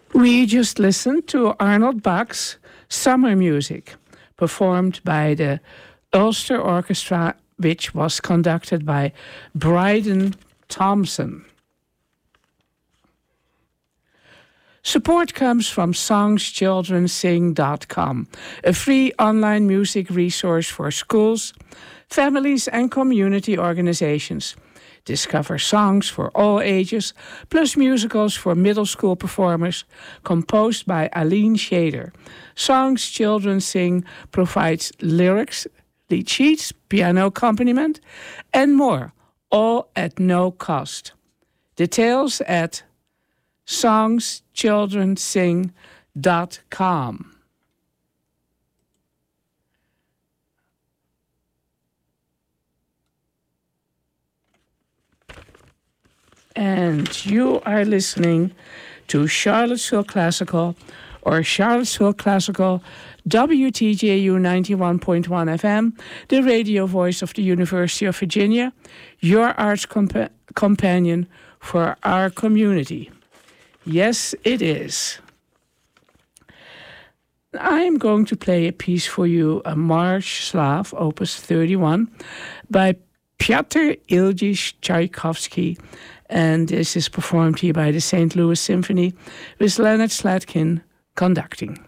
We just listened to Arnold Bach's Summer Music, performed by the Ulster Orchestra, which was conducted by Bryden Thompson. Support comes from SongsChildrenSing.com, a free online music resource for schools, families, and community organizations. Discover songs for all ages, plus musicals for middle school performers, composed by Aline Shader. Songs Children Sing provides lyrics, lead sheets, piano accompaniment, and more, all at no cost. Details at SongsChildrenSing.com. And you are listening to Charlottesville Classical, or Charlottesville Classical, WTJU 91.1 FM, the radio voice of the University of Virginia, your arts companion for our community. Yes, it is. I'm going to play a piece for you, a March Slav, Opus 31, by Pyotr Ilyich Tchaikovsky, and this is performed here by the St. Louis Symphony with Leonard Slatkin conducting.